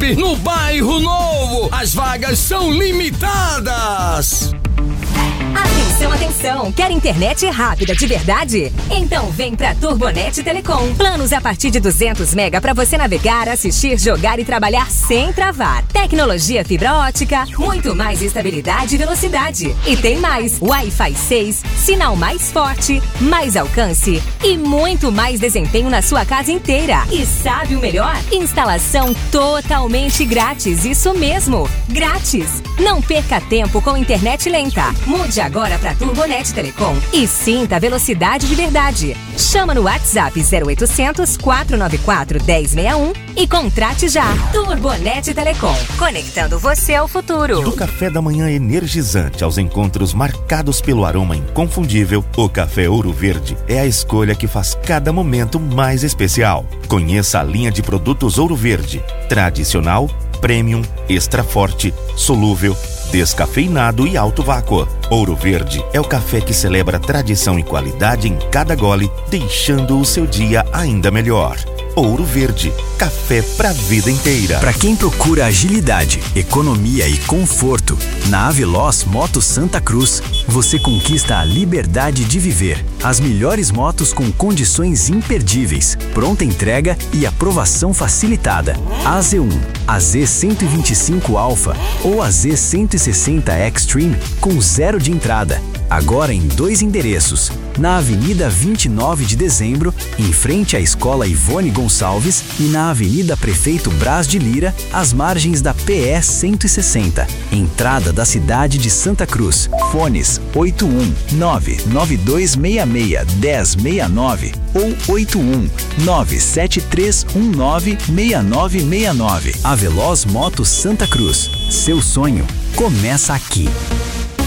Velocidade no Bairro Novo. As vagas são limitadas. Atenção, atenção! Quer internet rápida de verdade? Então vem pra Turbonet Telecom. Planos a partir de 200 mega para você navegar, assistir, jogar e trabalhar sem travar. Tecnologia fibra ótica, muito mais estabilidade e velocidade. E tem mais: Wi-Fi 6, sinal mais forte, mais alcance e muito mais desempenho na sua casa inteira. E sabe o melhor? Instalação totalmente grátis, isso mesmo, grátis. Não perca tempo com internet lenta. Mude agora para Turbonet Telecom e sinta a velocidade de verdade. Chama no WhatsApp 0800 494 1061 e contrate já. Turbonet Telecom, conectando você ao futuro. Do café da manhã energizante aos encontros marcados pelo aroma inconfundível, o café Ouro Verde é a escolha que faz cada momento mais especial. Conheça a linha de produtos Ouro Verde: tradicional, premium, extra forte, solúvel, descafeinado e alto vácuo. Ouro Verde é o café que celebra tradição e qualidade em cada gole, deixando o seu dia ainda melhor. Ouro Verde, café pra vida inteira. Para quem procura agilidade, economia e conforto, na Aveloz Motos Santa Cruz, você conquista a liberdade de viver. As melhores motos com condições imperdíveis, pronta entrega e aprovação facilitada. A Z1, a Z125 Alpha ou a Z160 Extreme com zero de entrada. Agora em 2 endereços. Na Avenida 29 de Dezembro, em frente à Escola Ivone Gonçalves, e na Avenida Prefeito Brás de Lira, às margens da PE 160, entrada da cidade de Santa Cruz. Fones 81992661069 ou 81973196969. Aveloz Motos Santa Cruz. Seu sonho começa aqui.